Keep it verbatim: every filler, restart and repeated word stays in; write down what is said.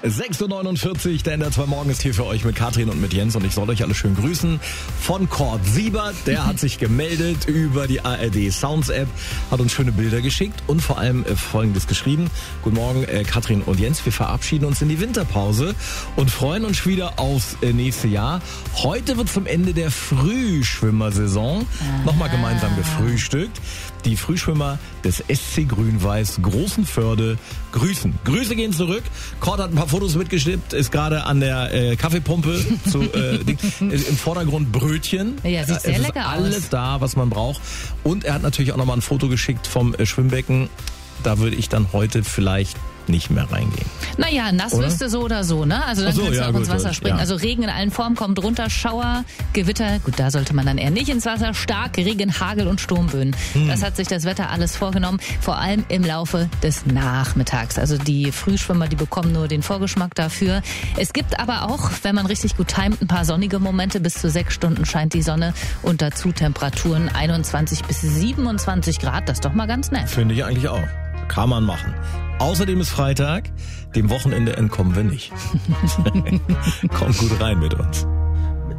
sechs Uhr neunundvierzig, der N D R zwei Morgen ist hier für euch mit Katrin und mit Jens und ich soll euch alle schön grüßen. Von Kurt Siebert, der hat sich gemeldet über die A R D Sounds App, hat uns schöne Bilder geschickt und vor allem äh, Folgendes geschrieben. Guten Morgen, äh, Katrin und Jens, wir verabschieden uns in die Winterpause und freuen uns wieder aufs äh, nächste Jahr. Heute wird zum Ende der Frühschwimmersaison nochmal gemeinsam gefrühstückt. Die Frühschwimmer des S C Grün-Weiß Großenförde grüßen. Grüße gehen zurück. Kurt hat ein paar Fotos mitgeschnippt, ist gerade an der äh, Kaffeepumpe. Zu, äh, Ding. Im Vordergrund Brötchen. Ja, sieht sehr es lecker ist aus. alles da, was man braucht. Und er hat natürlich auch nochmal ein Foto geschickt vom äh, Schwimmbecken. Da würde ich dann heute vielleicht nicht mehr reingehen. Naja, nass Oder? wirst du so oder so, ne? Also dann Ach so, kannst du ja, auch ins gut, Wasser springen. ja. Also Regen in allen Formen kommt runter, Schauer, Gewitter, gut, da sollte man dann eher nicht ins Wasser, stark Regen, Hagel und Sturmböen. Hm. Das hat sich das Wetter alles vorgenommen, vor allem im Laufe des Nachmittags. Also die Frühschwimmer, die bekommen nur den Vorgeschmack dafür. Es gibt aber auch, wenn man richtig gut timet, ein paar sonnige Momente. Bis zu sechs Stunden scheint die Sonne und dazu Temperaturen einundzwanzig bis siebenundzwanzig Grad. Das ist doch mal ganz nett. Finde ich eigentlich auch. Kann man machen. Außerdem ist Freitag, dem Wochenende entkommen wir nicht. Kommt gut rein mit uns.